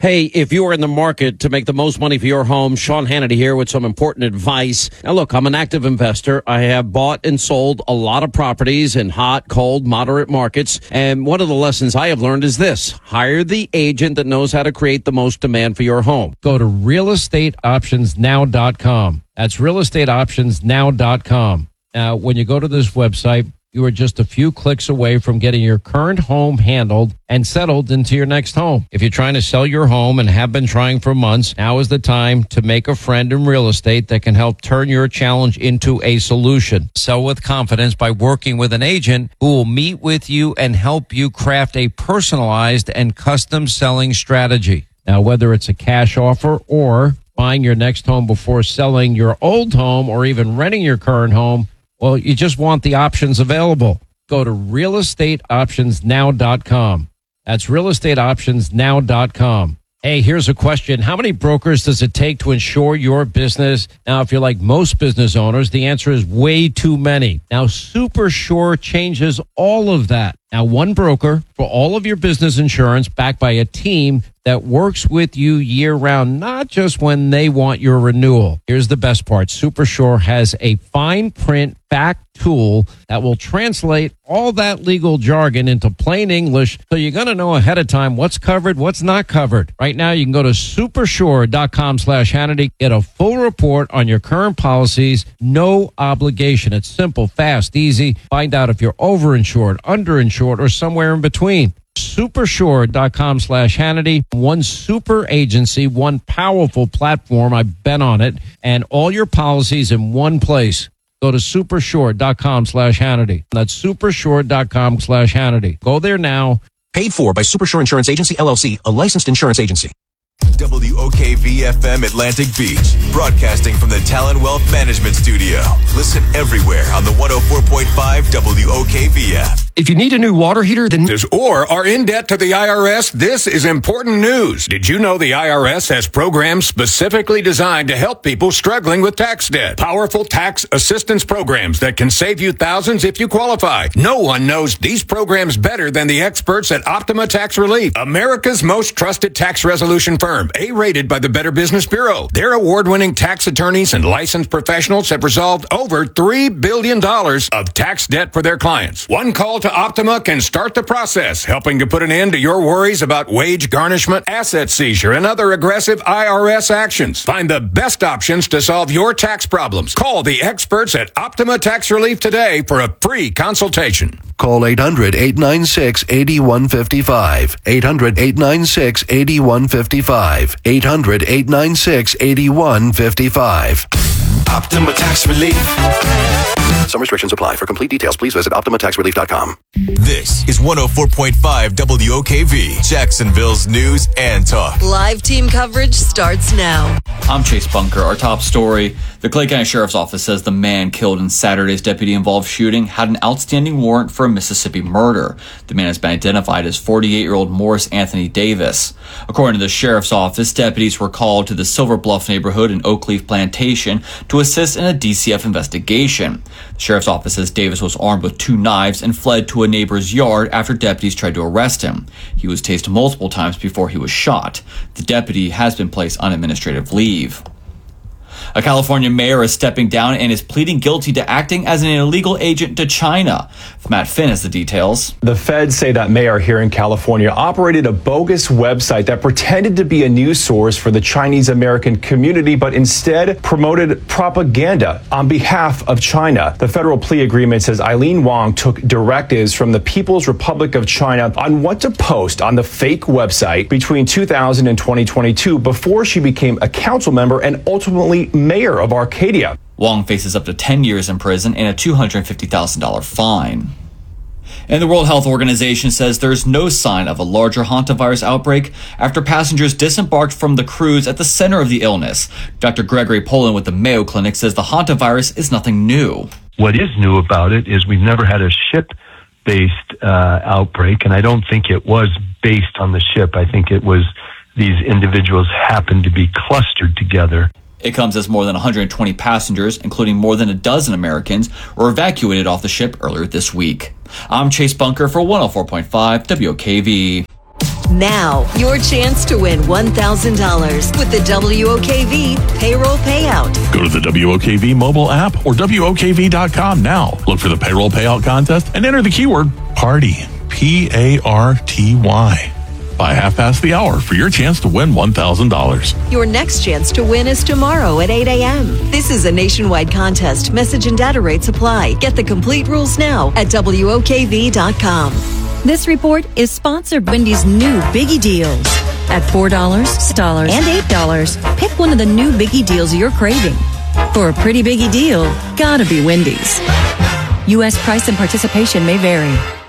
Hey, if you are in the market to make the most money for your home, Sean Hannity here with some important advice. Now, look, I'm an active investor. I have bought and sold a lot of properties in hot, cold, moderate markets. And one of the lessons I have learned is this: hire the agent that knows how to create the most demand for your home. Go to realestateoptionsnow.com. That's realestateoptionsnow.com. Now, when you go to this website, you are just a few clicks away from getting your current home handled and settled into your next home. If you're trying to sell your home and have been trying for months, now is the time to make a friend in real estate that can help turn your challenge into a solution. Sell with confidence by working with an agent who will meet with you and help you craft a personalized and custom selling strategy. Now, whether it's a cash offer or buying your next home before selling your old home or even renting your current home, well, you just want the options available. Go to realestateoptionsnow.com. That's realestateoptionsnow.com. Hey, here's a question. How many brokers does it take to insure your business? Now, if you're like most business owners, the answer is way too many. Now, SuperSure changes all of that. Now, one broker for all of your business insurance, backed by a team that works with you year-round, not just when they want your renewal. Here's the best part. SuperSure has a fine print fact tool that will translate all that legal jargon into plain English, so you're going to know ahead of time what's covered, what's not covered. Right now, you can go to supersure.com/Hannity, get a full report on your current policies, no obligation. It's simple, fast, easy. Find out if you're overinsured, underinsured, or somewhere in between. Supersure.com/Hannity. One super agency, one powerful platform. I've been on it, and all your policies in one place. Go to supersure.com/Hannity. That's supersure.com/Hannity. Go there now. Paid for by Supersure Insurance Agency, LLC, a licensed insurance agency. WOKV-FM Atlantic Beach, broadcasting from the Talon Wealth Management Studio. Listen everywhere on the 104.5 WOKV app. If you need a new water heater, then or are in debt to the IRS, this is important news. Did you know the IRS has programs specifically designed to help people struggling with tax debt? Powerful tax assistance programs that can save you thousands if you qualify. No one knows these programs better than the experts at Optima Tax Relief, America's most trusted tax resolution firm, A-rated by the Better Business Bureau. Their award-winning tax attorneys and licensed professionals have resolved over $3 billion of tax debt for their clients. One call to Optima can start the process, helping to put an end to your worries about wage garnishment, asset seizure, and other aggressive IRS actions. Find the best options to solve your tax problems. Call the experts at Optima Tax Relief today for a free consultation. Call 800-896-8155. 800-896-8155. 800-896-8155. Optima Tax Relief. Some restrictions apply. For complete details, please visit OptimaTaxRelief.com. This is 104.5 WOKV, Jacksonville's news and talk. Live team coverage starts now. I'm Chase Bunker. Our top story. The Clay County Sheriff's Office says the man killed in Saturday's deputy-involved shooting had an outstanding warrant for a Mississippi murder. The man has been identified as 48-year-old Morris Anthony Davis. According to the Sheriff's Office, deputies were called to the Silver Bluff neighborhood in Oakleaf Plantation to assist in a DCF investigation. The Sheriff's Office says Davis was armed with 2 knives and fled to a neighbor's yard after deputies tried to arrest him. He was tased multiple times before he was shot. The deputy has been placed on administrative leave. A California mayor is stepping down and is pleading guilty to acting as an illegal agent to China. Matt Finn has the details. The feds say that mayor here in California operated a bogus website that pretended to be a news source for the Chinese American community, but instead promoted propaganda on behalf of China. The federal plea agreement says Eileen Wong took directives from the People's Republic of China on what to post on the fake website between 2000 and 2022 before she became a council member and ultimately mayor of Arcadia. Wong faces up to 10 years in prison and a $250,000 fine. And the World Health Organization says there's no sign of a larger hantavirus outbreak after passengers disembarked from the cruise at the center of the illness. Dr. Gregory Poland with the Mayo Clinic says the hantavirus is nothing new. What is new about it is we've never had a ship-based outbreak, and I don't think it was based on the ship. I think it was these individuals happened to be clustered together. It comes as more than 120 passengers, including more than a dozen Americans, were evacuated off the ship earlier this week. I'm Chase Bunker for 104.5 WOKV. Now, your chance to win $1,000 with the WOKV payroll payout. Go to the WOKV mobile app or WOKV.com now. Look for the payroll payout contest and enter the keyword PARTY. PARTY. By 1:30 for your chance to win $1,000. Your next chance to win is tomorrow at 8 a.m. This is a nationwide contest. Message and data rates apply. Get the complete rules now at WOKV.com. This report is sponsored by Wendy's new Biggie Deals. At $4, $6, and $8, pick one of the new Biggie Deals you're craving. For a pretty Biggie deal, gotta be Wendy's. U.S. price and participation may vary.